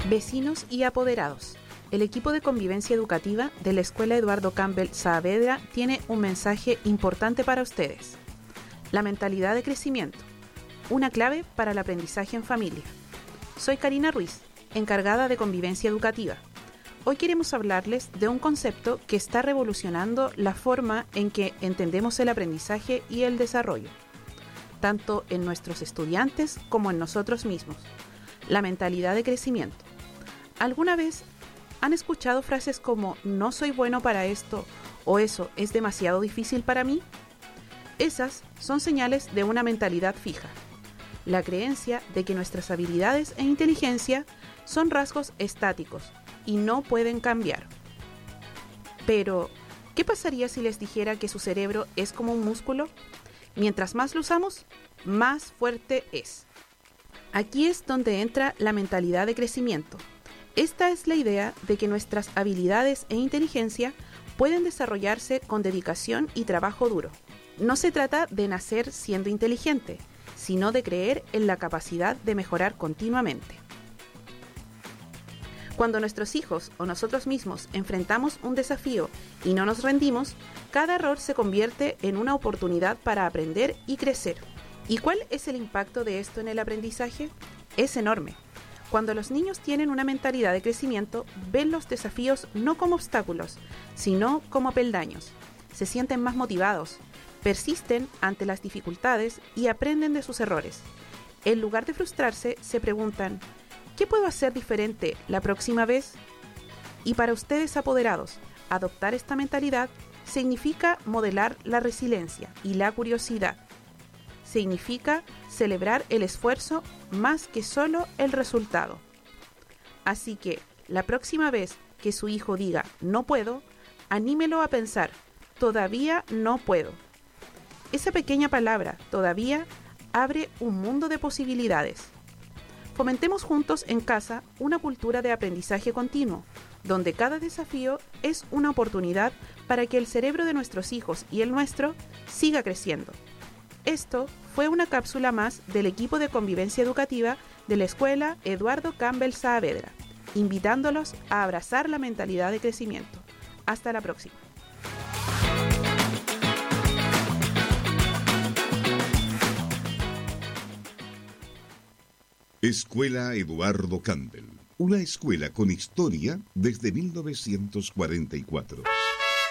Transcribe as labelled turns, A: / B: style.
A: Vecinos y apoderados. El equipo de convivencia educativa de la Escuela Eduardo Campbell Saavedra tiene un mensaje importante para ustedes. La mentalidad de crecimiento, una clave para el aprendizaje en familia. Soy Karina Ruiz, encargada de convivencia educativa. Hoy queremos hablarles de un concepto que está revolucionando la forma en que entendemos el aprendizaje y el desarrollo, tanto en nuestros estudiantes como en nosotros mismos. La mentalidad de crecimiento. ¿Alguna vez han escuchado frases como "no soy bueno para esto" o "eso es demasiado difícil para mí"? Esas son señales de una mentalidad fija. La creencia de que nuestras habilidades e inteligencia son rasgos estáticos y no pueden cambiar. Pero, ¿qué pasaría si les dijera que su cerebro es como un músculo? Mientras más lo usamos, más fuerte es. Aquí es donde entra la mentalidad de crecimiento. Esta es la idea de que nuestras habilidades e inteligencia pueden desarrollarse con dedicación y trabajo duro. No se trata de nacer siendo inteligente, sino de creer en la capacidad de mejorar continuamente. Cuando nuestros hijos o nosotros mismos enfrentamos un desafío y no nos rendimos, cada error se convierte en una oportunidad para aprender y crecer. ¿Y cuál es el impacto de esto en el aprendizaje? Es enorme. Cuando los niños tienen una mentalidad de crecimiento, ven los desafíos no como obstáculos, sino como peldaños. Se sienten más motivados, persisten ante las dificultades y aprenden de sus errores. En lugar de frustrarse, se preguntan: ¿qué puedo hacer diferente la próxima vez? Y para ustedes apoderados, adoptar esta mentalidad significa modelar la resiliencia y la curiosidad. Significa celebrar el esfuerzo más que solo el resultado. Así que, la próxima vez que su hijo diga "no puedo", anímelo a pensar: "todavía no puedo". Esa pequeña palabra, "todavía", abre un mundo de posibilidades. Fomentemos juntos en casa una cultura de aprendizaje continuo, donde cada desafío es una oportunidad para que el cerebro de nuestros hijos y el nuestro siga creciendo. Esto fue una cápsula más del equipo de convivencia educativa de la Escuela Eduardo Campbell Saavedra, invitándolos a abrazar la mentalidad de crecimiento. Hasta la próxima.
B: Escuela Eduardo Campbell, una escuela con historia desde 1944.